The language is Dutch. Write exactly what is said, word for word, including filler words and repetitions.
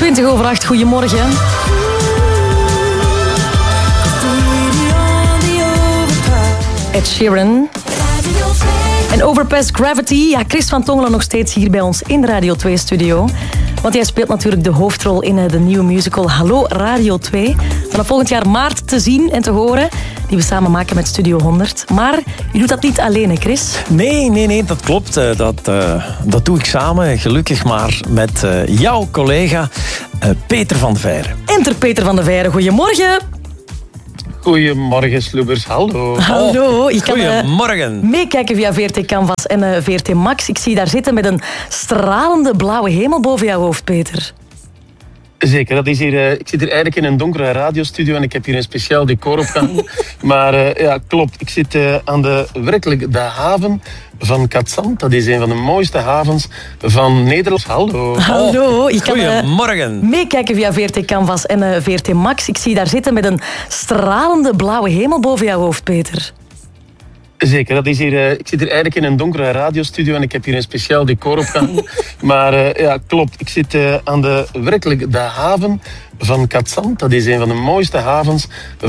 twintig over acht, goedemorgen. Ed Sheeran. En Overpass Gravity. Ja, Chris van Tongelen nog steeds hier bij ons in de Radio twee-studio. Want hij speelt natuurlijk de hoofdrol in de nieuwe musical Hallo Radio twee. Vanaf volgend jaar maart te zien en te horen. Die we samen maken met Studio honderd. Maar je doet dat niet alleen, hè Chris? Nee, nee, nee, dat klopt. Dat, uh, dat doe ik samen, gelukkig maar, met uh, jouw collega uh, Peter van de Veire. Enter Peter van de Veire, goedemorgen. Goedemorgen, Sloebers. Hallo. Hallo. Je kan Goedemorgen. Uh, meekijken via V R T Canvas en uh, V R T Max. Ik zie je daar zitten met een stralende blauwe hemel boven jouw hoofd, Peter. Zeker, dat is hier, uh, ik zit hier eigenlijk in een donkere radiostudio en ik heb hier een speciaal decor opgehangen. Maar uh, ja, klopt. Ik zit uh, aan de, werkelijk de haven van Katzand. Dat is een van de mooiste havens van Nederland. Hallo. Hallo. Je kan uh, Goedemorgen. meekijken via V R T Canvas en uh, V R T Max. Ik zie je daar zitten met een stralende blauwe hemel boven jouw hoofd, Peter. Zeker, dat is hier, uh, ik zit hier eigenlijk in een donkere radiostudio en ik heb hier een speciaal decor opgehangen. Maar uh, ja, klopt. Ik zit uh, aan de, werkelijk de haven van Katzand. Dat is een van de mooiste havens